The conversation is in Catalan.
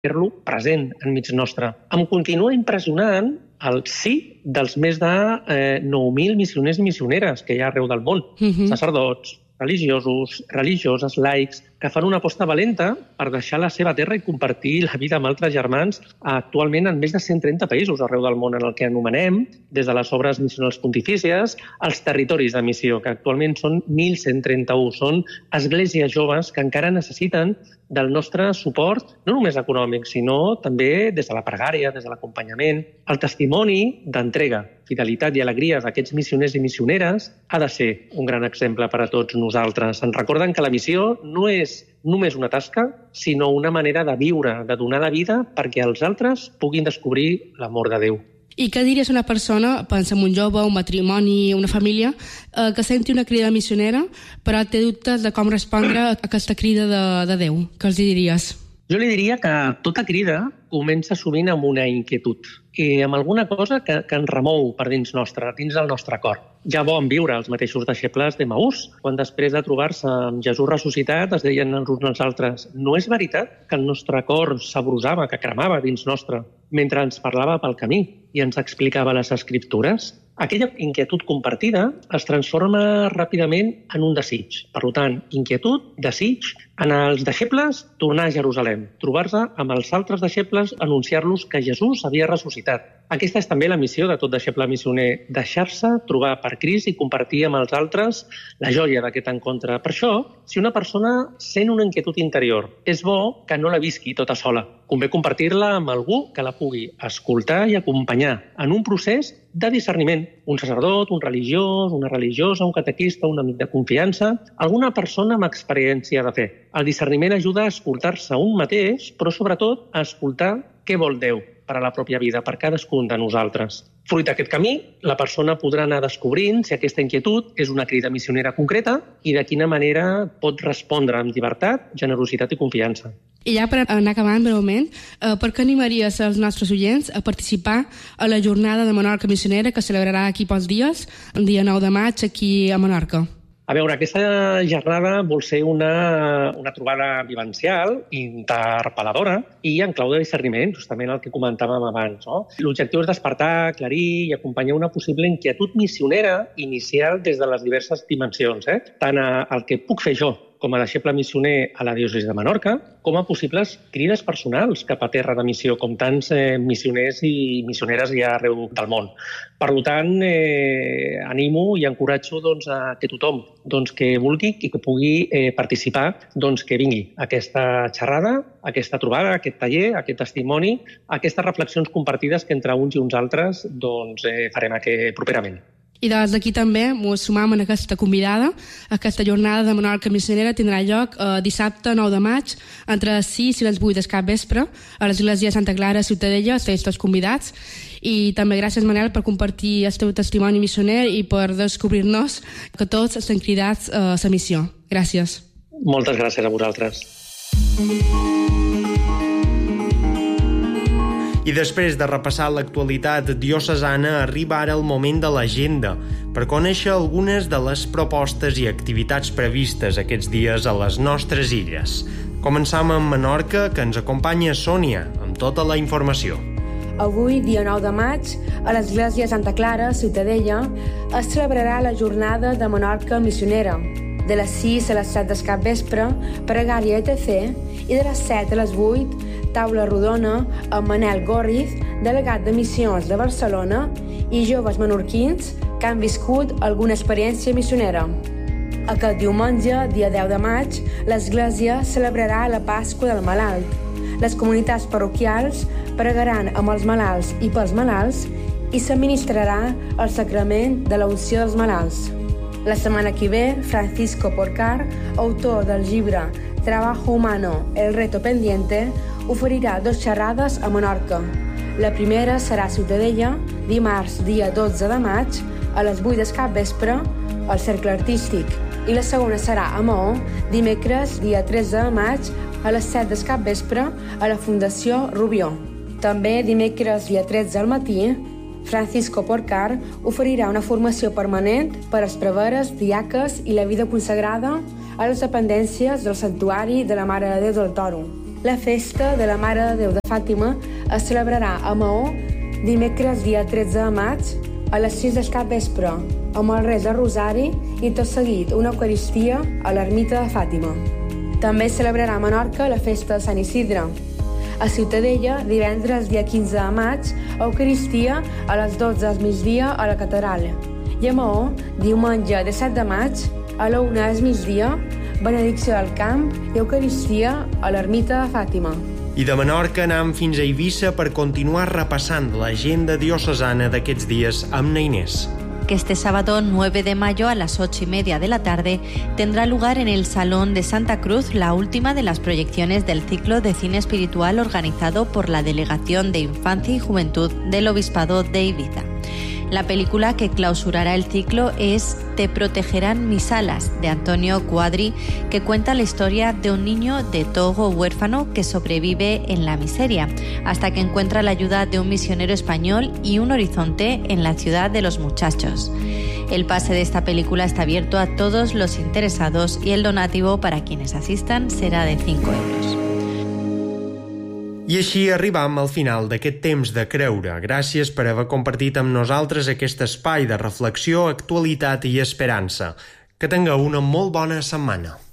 fer-lo present enmig nostre. Em continua impressionant el sí dels més de 9.000 missioners i missioneres que hi ha arreu del món. Sacerdots, religiosos, religioses, laics, que fan una aposta valenta per deixar la seva terra i compartir la vida amb altres germans actualment en més de 130 països arreu del món, en el que anomenem, des de les obres missionals pontifícies, els territoris de missió, que actualment són 1.131. Són esglésies joves que encara necessiten del nostre suport, no només econòmic, sinó també des de la pregària, des de l'acompanyament. El testimoni d'entrega, fidelitat i alegria d'aquests missioners i missioneres ha de ser un gran exemple per a tots nosaltres. Ens recorden que la missió no és només una tasca, sinó una manera de viure, de donar la vida perquè els altres puguin descobrir l'amor de Déu. I què diries a una persona, pensa en un jove, un matrimoni, una família, que senti una crida missionera, però té dubtes de com respondre a aquesta crida de Déu? Què els diries? Jo li diria que tota crida comença sovint amb una inquietud i amb alguna cosa que ens remou per dins nostre, dins del nostre cor. Ja bon viure els mateixos deixebles d'Emaús, quan després de trobar-se amb Jesús ressuscitat es deien els uns als altres: no és veritat que el nostre cor s'abrusava, que cremava dins nostre, mentre ens parlava pel camí i ens explicava les Escriptures? Aquella inquietud compartida es transforma ràpidament en un desig. Per tant, inquietud, desig, en els deixebles tornar a Jerusalem, trobar-se amb els altres deixebles, anunciar-los que Jesús havia ressuscitat. Aquesta és també la missió de tot deixeble missioner, deixar-se trobar per Crist i compartir amb els altres la joia d'aquest encontre. Per això, si una persona sent una inquietud interior, és bo que no la visqui tota sola. Convé compartir-la amb algú que la pugui escoltar i acompanyar en un procés de discerniment. Un sacerdot, un religiós, una religiosa, un catequista, un amic de confiança, alguna persona amb experiència de fe. El discerniment ajuda a escoltar-se un mateix, però sobretot a escoltar què vol Déu per a la pròpia vida, per cadascun de nosaltres. Fruit d'aquest camí, la persona podrà anar descobrint si aquesta inquietud és una crida missionera concreta i de quina manera pot respondre amb llibertat, generositat i confiança. I ja per anar acabant breument, per què animaries els nostres oients a participar a la jornada de Menorca Missionera que celebrarà aquí pocs dies, el dia 9 de maig, aquí a Menorca? A veure, aquesta jornada vol ser una trobada vivencial, interpel·ladora i en clau de discerniment, justament el que comentàvem abans. No? L'objectiu és despertar, aclarir i acompanyar una possible inquietud missionera inicial des de les diverses dimensions, tant el que puc fer jo com a deixeble missioner a la diòcesi de Menorca, com a possibles crides personals cap a terra de missió, com tants missioners i missioneres hi ha arreu del món. Per tant, animo i encoratjo a que tothom que vulgui i que pugui participar, que vingui a aquesta xerrada, a aquesta trobada, a aquest taller, a aquest testimoni, a aquestes reflexions compartides que entre uns i uns altres farem properament. I des d'aquí també ens sumam en aquesta convidada. Aquesta jornada de Menorca Missionera tindrà lloc dissabte 9 de maig entre les 6 i les 8 del capvespre a l'església de Santa Clara a Ciutadella. Esteu tots convidats. I també gràcies, Manel, per compartir el teu testimoni missioner i per descobrir-nos que tots estem cridats a la missió. Gràcies. Moltes gràcies a vosaltres. I després de repassar l'actualitat diocesana, arriba ara el moment de l'agenda per conèixer algunes de les propostes i activitats previstes aquests dies a les nostres illes. Començam amb Menorca, que ens acompanya Sònia, amb tota la informació. Avui, dia 9 de maig, a l'església Santa Clara, a Ciutadella, es celebrarà la jornada de Menorca Missionera. De les 6 a les 7 del capvespre, pregària ETC, i de les 7 a les 8, taula rodona amb Manel Gorriz, delegat de missions de Barcelona, i joves menorquins que han viscut alguna experiència missionera. Aquest diumenge, dia 10 de maig, l'església celebrarà la Pasqua del Malalt. Les comunitats parroquials pregaran amb els malalts i pels malalts i s'administrarà el sacrament de la unció dels malalts. La setmana que ve, Francisco Porcar, autor del llibre Trabajo Humano, el reto pendiente, oferirà 2 xerrades a Menorca. La primera serà a Ciutadella, dimarts, dia 12 de maig, a les 8 del capvespre, al Cercle Artístic. I la segona serà a Maó, dimecres, dia 13 de maig, a les 7 del capvespre, a la Fundació Rubió. També dimecres, dia 13 al matí, Francisco Porcar oferirà una formació permanent per als preveres, diaques i la vida consagrada a les dependències del Santuari de la Mare de Déu del Toro. La festa de la Mare de Déu de Fàtima es celebrarà a Maó dimecres dia 13 de maig a les 6 del capvespre, amb el res de Rosari i tot seguit una Eucaristia a l'ermita de Fàtima. També es celebrarà a Menorca la festa de Sant Isidre. A Ciutadella, divendres dia 15 de maig, Eucaristia a les 12 del migdia a la catedral. I a Maó, diumenge 17 de maig, a la 1 del migdia, benedicció del camp i Eucaristia a l'ermita de Fàtima. I de Menorca anem fins a Eivissa per continuar repassant l'agenda diocesana d'aquests dies amb na Inés. Que este sábado 9 de mayo a las 8:30 de la tarde tendrá lugar en el Salón de Santa Cruz la última de las proyecciones del ciclo de cine espiritual organizado por la Delegación de Infancia y Juventud del Obispado de Ibiza. La película que clausurará el ciclo es Te protegerán mis alas, de Antonio Cuadri, que cuenta la historia de un niño de Togo huérfano que sobrevive en la miseria, hasta que encuentra la ayuda de un misionero español y un horizonte en la ciudad de los muchachos. El pase de esta película está abierto a todos los interesados y el donativo para quienes asistan será de 5 euros. I així arribam al final d'aquest temps de creure. Gràcies per haver compartit amb nosaltres aquest espai de reflexió, actualitat i esperança. Que tingueu una molt bona setmana.